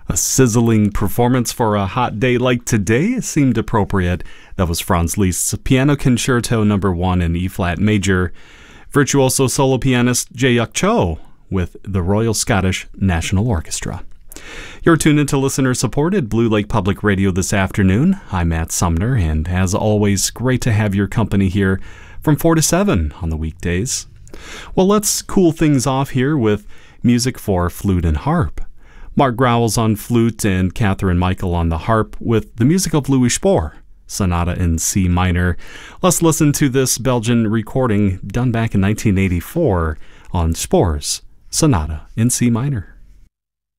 A sizzling performance for a hot day like today seemed appropriate. That was Franz Liszt's Piano Concerto No. 1 in E-flat major. Virtuoso solo pianist Jae-yuk Cho with the Royal Scottish National Orchestra. You're tuned into listener-supported Blue Lake Public Radio this afternoon. I'm Matt Sumner, and as always, great to have your company here from 4 to 7 on the weekdays. Well, let's cool things off here with music for flute and harp. Mark Growls on flute and Catherine Michael on the harp with the music of Louis Spohr, Sonata in C minor. Let's listen to this Belgian recording done back in 1984 on Spohr's Sonata in C minor.